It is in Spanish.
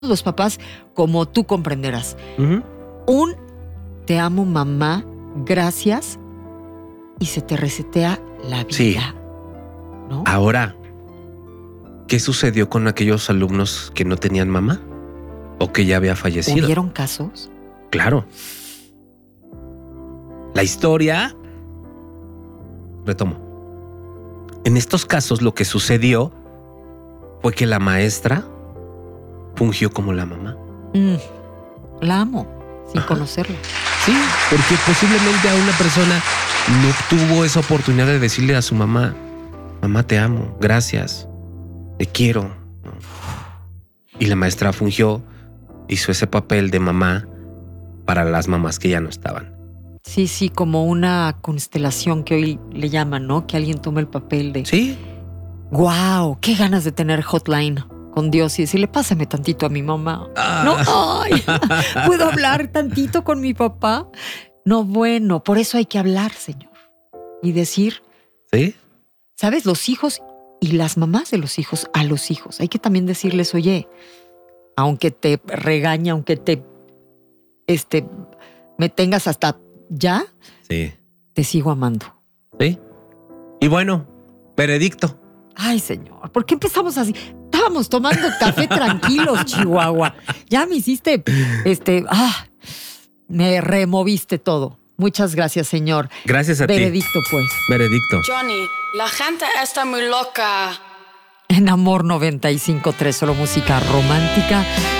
los papás, como tú comprenderás. Ujú. Un te amo, mamá, gracias, y se te resetea la vida. Sí. ¿No? Ahora, ¿qué sucedió con aquellos alumnos que no tenían mamá? ¿O que ya había fallecido? ¿Hubieron casos? Claro. La historia... Retomo. En estos casos lo que sucedió fue que la maestra fungió como la mamá. La amo, sin Ajá. conocerla. Sí, porque posiblemente a una persona no tuvo esa oportunidad de decirle a su mamá, mamá, te amo, gracias, te quiero. ¿No? Y la maestra fungió, hizo ese papel de mamá para las mamás que ya no estaban. Sí, como una constelación que hoy le llaman, ¿no? Que alguien tome el papel de... Sí. ¡Wow! ¡Qué ganas de tener hotline con Dios y decirle, pásame tantito a mi mamá! No, ay, ¿puedo hablar tantito con mi papá? No, bueno, por eso hay que hablar, Señor. Y decir, ¿Sí? ¿sabes? Los hijos y las mamás de los hijos a los hijos. Hay que también decirles, oye, aunque te regañe, aunque te me tengas hasta ya, Sí. te sigo amando. Sí. Y bueno, veredicto. Ay, Señor, ¿por qué empezamos así? Estábamos tomando café tranquilos, Chihuahua. Ya me hiciste, me removiste todo. Muchas gracias, Señor. Gracias a ti. Veredicto, pues. Veredicto. Johnny, la gente está muy loca. En Amor 95.3, solo música romántica.